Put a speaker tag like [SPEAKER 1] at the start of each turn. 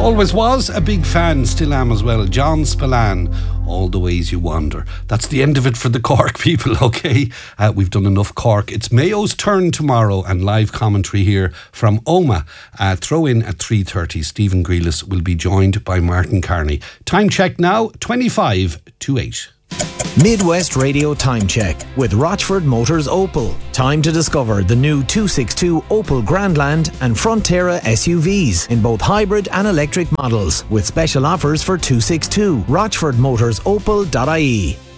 [SPEAKER 1] Always was a big fan, still am as well. John Spillane, All the Ways You Wander. That's the end of it for the Cork people, okay? We've done enough Cork. It's Mayo's turn tomorrow and live commentary here from Omagh. Throw in at 3:30. Stephen Grealis will be joined by Martin Carney. Time check now, 25 to 8.
[SPEAKER 2] Midwest Radio Time Check with Rochford Motors Opel. Time to discover the new 262 Opel Grandland and Frontera SUVs in both hybrid and electric models with special offers for 262. RochfordMotorsOpel.ie.